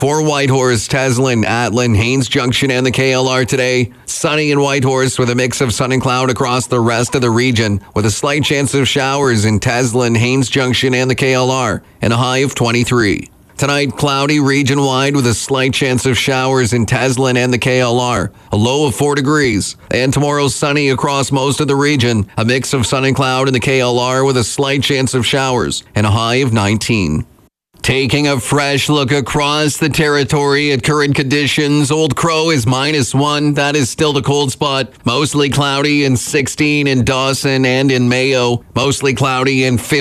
For Whitehorse, Teslin, Atlin, Haines Junction, and the KLR today, sunny in Whitehorse with a mix of sun and cloud across the rest of the region, with a slight chance of showers in Teslin, Haines Junction, and the KLR, and a high of 23. Tonight, cloudy region-wide with a slight chance of showers in Teslin and the KLR, a low of 4 degrees. And tomorrow, sunny across most of the region, a mix of sun and cloud in the KLR with a slight chance of showers, and a high of 19. Taking a fresh look across the territory at current conditions, Old Crow is -1. That is still the cold spot. Mostly cloudy and 16 in Dawson and in Mayo. Mostly cloudy and 15.